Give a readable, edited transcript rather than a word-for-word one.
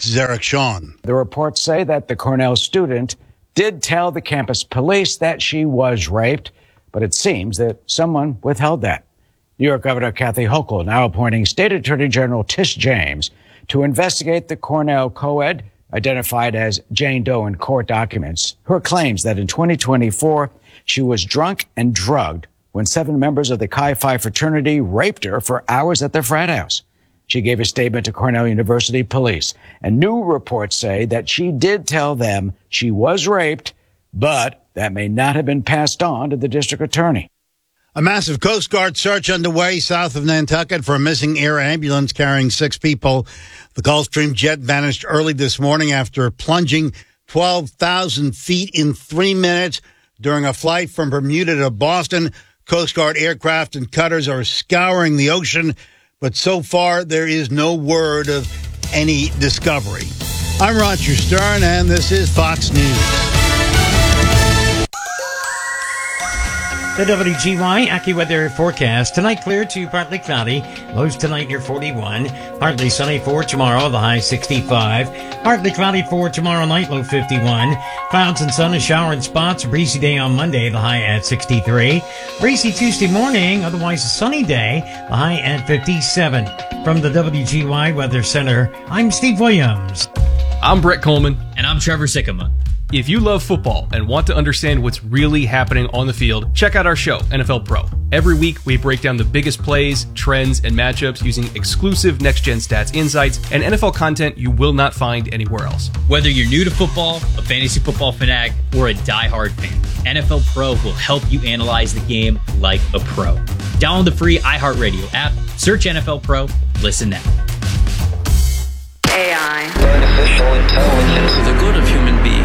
is Eric Shawn. The reports say that the Cornell student did tell the campus police that she was raped, but it seems that someone withheld that. New York Governor Kathy Hochul now appointing State Attorney General Tish James to investigate the Cornell co-ed, identified as Jane Doe in court documents, her claims that in 2024 she was drunk and drugged when 7 members of the Chi Phi fraternity raped her for hours at their frat house. She gave a statement to Cornell University police, and new reports say that she did tell them she was raped, but that may not have been passed on to the district attorney. A massive Coast Guard search underway south of Nantucket for a missing air ambulance carrying 6 people. The Gulfstream jet vanished early this morning after plunging 12,000 feet in 3 minutes during a flight from Bermuda to Boston. Coast Guard aircraft and cutters are scouring the ocean, but so far there is no word of any discovery. I'm Roger Stern, and this is Fox News. The WGY AccuWeather forecast. Tonight clear to partly cloudy. Lows tonight near 41. Partly sunny for tomorrow, the high 65. Partly cloudy for tomorrow night, low 51. Clouds and sun, a shower in spots. A breezy day on Monday, the high at 63. Breezy Tuesday morning, otherwise a sunny day, the high at 57. From the WGY Weather Center, I'm Steve Williams. I'm Brett Coleman. And I'm Trevor Sikkema. If you love football and want to understand what's really happening on the field, check out our show, NFL Pro. Every week, we break down the biggest plays, trends, and matchups using exclusive next-gen stats insights and NFL content you will not find anywhere else. Whether you're new to football, a fantasy football fanatic, or a diehard fan, NFL Pro will help you analyze the game like a pro. Download the free iHeartRadio app, search NFL Pro, listen now. AI. Artificial intelligence.